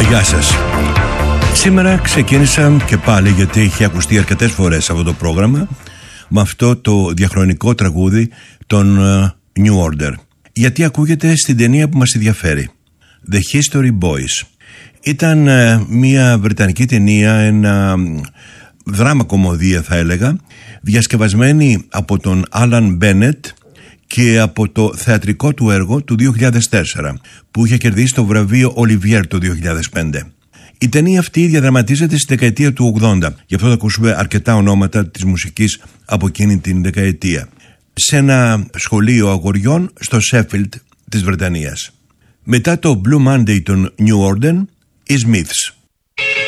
Γεια σας. Σήμερα ξεκίνησα και πάλι, γιατί είχε ακουστεί αρκετές φορές αυτό το πρόγραμμα, με αυτό το διαχρονικό τραγούδι των New Order. Γιατί ακούγεται στην ταινία που μας ενδιαφέρει, The History Boys. Ήταν μια βρετανική ταινία, ένα δράμα κομμωδία θα έλεγα, διασκευασμένη από τον Άλαν Μπένετ και από το θεατρικό του έργο του 2004, που είχε κερδίσει το βραβείο Olivier το 2005. Η ταινία αυτή διαδραματίζεται στη δεκαετία του 80, γι' αυτό θα ακούσουμε αρκετά ονόματα της μουσικής από εκείνη την δεκαετία, σε ένα σχολείο αγοριών στο Sheffield της Βρετανίας. Μετά το Blue Monday των New Order, οι Smiths.